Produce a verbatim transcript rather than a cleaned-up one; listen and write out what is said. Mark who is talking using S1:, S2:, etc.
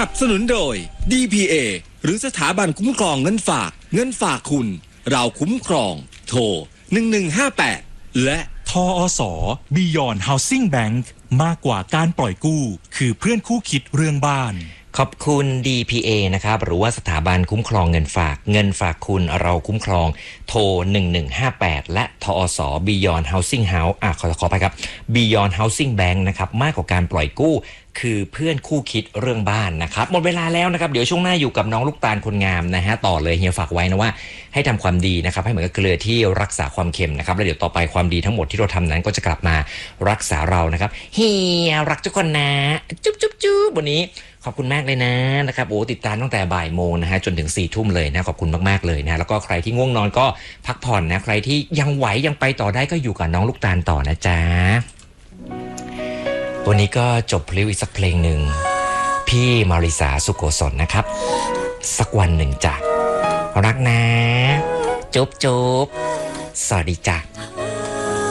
S1: นับสนุนโดย ดี พี เอ หรือสถาบันคุ้มครองเงินฝากเงินฝากคุณเราคุ้มครองโทรหนึ่งหนึ่งห้าแปดและ
S2: ทอส Beyond Housing Bank มากกว่าการปล่อยกู้คือเพื่อนคู่คิดเรื่องบ้าน
S3: ขอบคุณ ดี พี เอ นะครับหรือว่าสถาบันคุ้มครองเงินฝากเงินฝากคุณเราคุ้มครองโทรหนึ่งหนึ่งห้าแปดและทอส Beyond Housing House อ่ะขอขอไปครับ Beyond Housing Bank นะครับมากกว่าการปล่อยกู้คือเพื่อนคู่คิดเรื่องบ้านนะครับหมดเวลาแล้วนะครับเดี๋ยวช่วงหน้าอยู่กับน้องลูกตาลคนงามนะฮะต่อเลยเฮียฝากไว้นะว่าให้ทำความดีนะครับให้เหมือนกับเกลือที่รักษาความเค็มนะครับแล้วเดี๋ยวต่อไปความดีทั้งหมดที่เราทำนั้นก็จะกลับมารักษาเรานะครับเฮียรักทุกคนนะจุ๊บจุ๊บจุ๊บวันนี้ขอบคุณมากเลยนะนะครับโอ้ติดตามตั้งแต่บ่ายโมงนะฮะจนถึงสี่ทุ่มเลยนะขอบคุณมากๆเลยนะแล้วก็ใครที่ง่วงนอนก็พักผ่อนนะใครที่ยังไหวยังไปต่อได้ก็อยู่กับน้องลูกตาลต่อนะจ๊ะวันนี้ก็จบเพลงอีกสักเพลงหนึ่งพี่มาริสาสุโกศลนะครับสักวันหนึ่งจ้ะรักนะจุ๊บจุ๊บสวัสดีจ้ะ